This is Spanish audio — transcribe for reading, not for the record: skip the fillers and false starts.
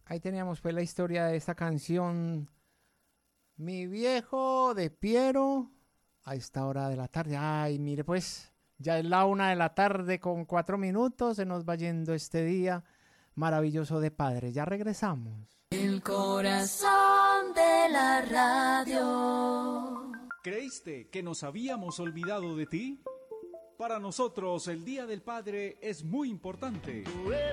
Ahí teníamos pues la historia de esta canción, Mi viejo de Piero, a esta hora de la tarde. Ay, mire pues, ya es la 1 de la tarde con 4 minutos, se nos va yendo este día maravilloso de padre. Ya regresamos. El corazón de la radio. ¿Creíste que nos habíamos olvidado de ti? Para nosotros el Día del Padre es muy importante.